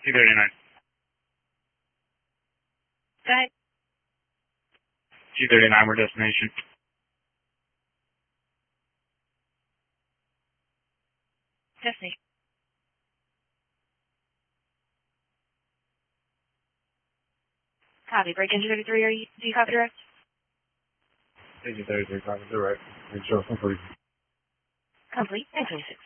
239. Go ahead. 239, we're destination. Destination. Copy. Break engine 33, do you copy direct? Engine 33, copy direct. Make sure it's complete. Complete. And 26.